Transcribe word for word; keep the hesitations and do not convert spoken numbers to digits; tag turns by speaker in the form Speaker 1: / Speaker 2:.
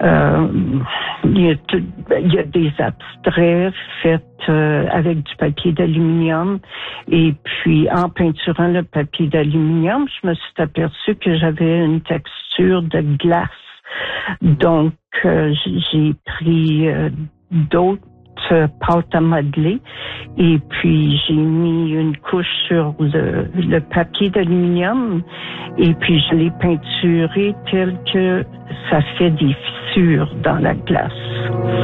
Speaker 1: Euh, il, y a tout, il y a des abstraits faits euh, avec du papier d'aluminium. Et puis, en peinturant le papier d'aluminium, je me suis aperçue que j'avais une texture de glace. Donc, euh, j'ai pris euh, d'autres pâtes à modeler et puis j'ai mis une couche sur le, le papier d'aluminium et puis je l'ai peinturé tel que ça fait des fissures dans la glace.